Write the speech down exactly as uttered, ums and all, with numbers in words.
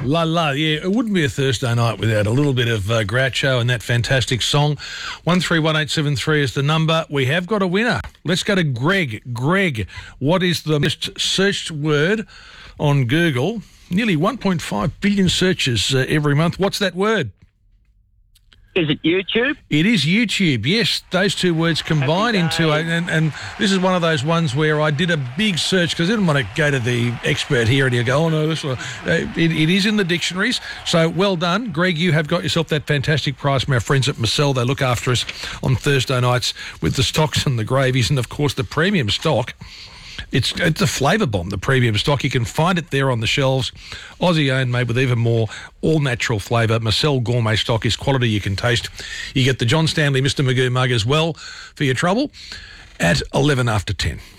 La La, yeah. It wouldn't be a Thursday night without a little bit of uh, Groucho and that fantastic song. one three one eight seven three is the number. We have got a winner. Let's go to Greg. Greg, what is the most searched word on Google? Nearly one point five billion searches uh, every month. What's that word? Is it YouTube? It is YouTube, yes. Those two words combine into... A, and, and this is one of those ones where I did a big search because I didn't want to go to the expert here and he'll go, oh, no, this one. Uh, it, it is in the dictionaries. So well done. Greg, you have got yourself that fantastic prize from our friends at Marcel. They look after us on Thursday nights with the stocks and the gravies and, of course, the premium stock. It's it's a flavour bomb, the premium stock. You can find it there on the shelves. Aussie owned, made with even more all-natural flavour. Marcel Gourmet stock is quality you can taste. You get the John Stanley Mister Magoo mug as well for your trouble at eleven after ten.